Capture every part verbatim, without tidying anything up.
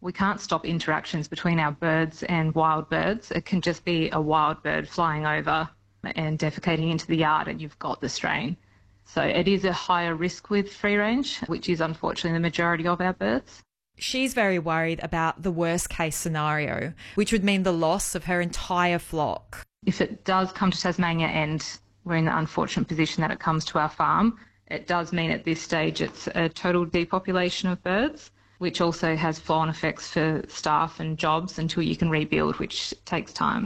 We can't stop interactions between our birds and wild birds. It can just be a wild bird flying over and defecating into the yard and you've got the strain. So it is a higher risk with free range, which is unfortunately the majority of our birds. She's very worried about the worst case scenario, which would mean the loss of her entire flock. If it does come to Tasmania and we're in the unfortunate position that it comes to our farm, it does mean at this stage it's a total depopulation of birds, which also has flow-on effects for staff and jobs until you can rebuild, which takes time.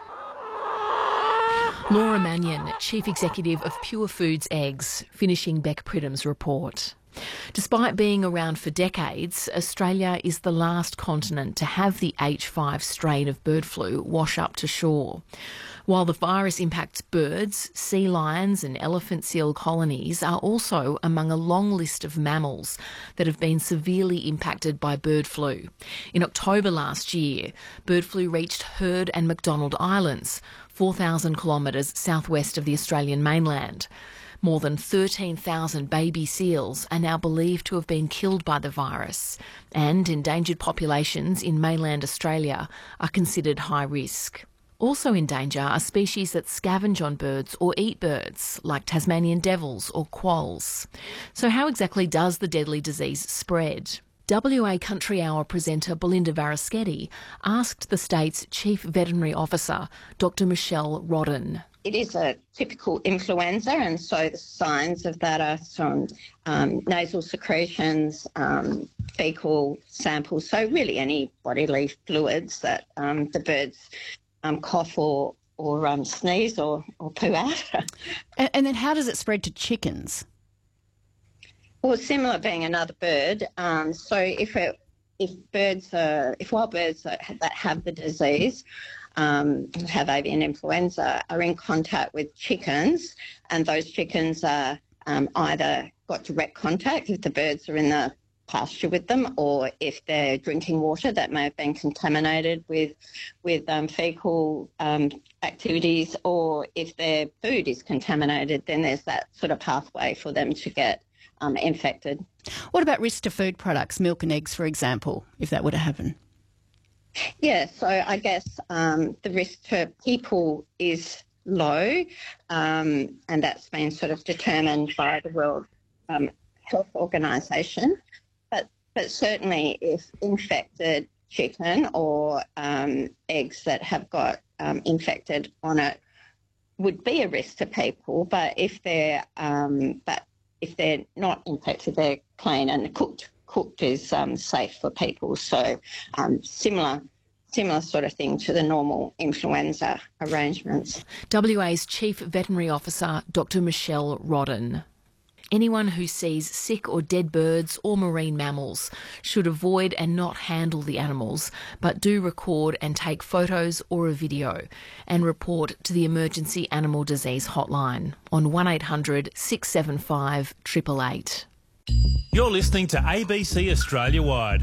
Laura Mannion, Chief Executive of Pure Foods Eggs, finishing Bec Pridham's report. Despite being around for decades, Australia is the last continent to have the H five strain of bird flu wash up to shore. While the virus impacts birds, sea lions and elephant seal colonies are also among a long list of mammals that have been severely impacted by bird flu. In October last year, bird flu reached Heard and McDonald Islands, four thousand kilometres southwest of the Australian mainland. More than thirteen thousand baby seals are now believed to have been killed by the virus, and endangered populations in mainland Australia are considered high risk. Also in danger are species that scavenge on birds or eat birds, like Tasmanian devils or quolls. So how exactly does the deadly disease spread? W A Country Hour presenter Belinda Varaschetti asked the state's Chief Veterinary Officer, Doctor Michelle Rodden. It is a typical influenza, and so the signs of that are some um, nasal secretions, um, faecal samples, so really any bodily fluids that um, the birds um, cough or, or um, sneeze or, or poo out. and, and then how does it spread to chickens? Well, similar being another bird. Um, so if it, if birds are, if wild birds that have the disease, um, have avian influenza, are in contact with chickens, and those chickens are um, either got direct contact if the birds are in the pasture with them, or if they're drinking water that may have been contaminated with with um, fecal um, activities, or if their food is contaminated, then there's that sort of pathway for them to get um, infected. What about risk to food products, milk and eggs, for example, if that were to happen? Yeah, so I guess um, the risk to people is low, um, and that's been sort of determined by the World um, Health Organisation. But but certainly if infected chicken or um, eggs that have got um, infected on it would be a risk to people. But if they're um, but if they're not infected, they're clean and cooked. Cooked is um, safe for people. So um, similar similar sort of thing to the normal influenza arrangements. W A's Chief Veterinary Officer, Doctor Michelle Rodden. Anyone who sees sick or dead birds or marine mammals should avoid and not handle the animals, but do record and take photos or a video and report to the Emergency Animal Disease Hotline on one eight hundred six seven five eight eight eight. You're listening to A B C Australia Wide.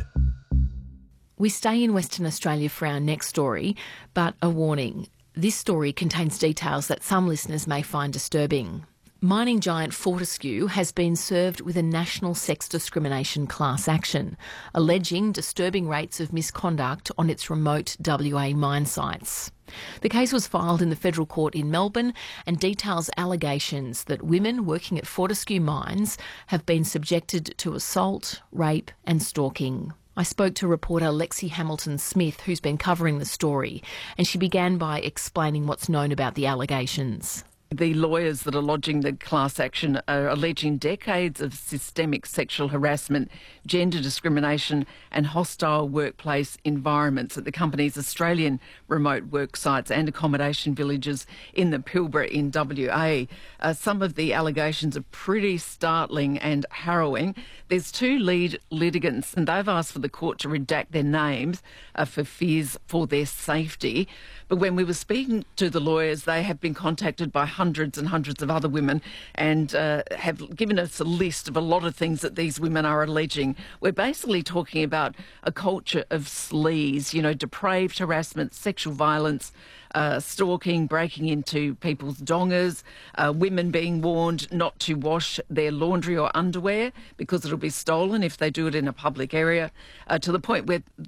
We stay in Western Australia for our next story, but a warning. This story contains details that some listeners may find disturbing. Mining giant Fortescue has been served with a national sex discrimination class action, alleging disturbing rates of misconduct on its remote W A mine sites. The case was filed in the Federal Court in Melbourne and details allegations that women working at Fortescue mines have been subjected to assault, rape and stalking. I spoke to reporter Lexi Hamilton-Smith, who's been covering the story, and she began by explaining what's known about the allegations. The lawyers that are lodging the class action are alleging decades of systemic sexual harassment, gender discrimination and hostile workplace environments at the company's Australian remote work sites and accommodation villages in the Pilbara in W A. Uh, some of the allegations are pretty startling and harrowing. There's two lead litigants and they've asked for the court to redact their names uh, for fears for their safety. But when we were speaking to the lawyers, they have been contacted by hundreds and hundreds of other women and uh, have given us a list of a lot of things that these women are alleging. We're basically talking about a culture of sleaze, you know, depraved harassment, sexual violence, uh, stalking, breaking into people's dongers, uh, women being warned not to wash their laundry or underwear because it'll be stolen if they do it in a public area, uh, to the point where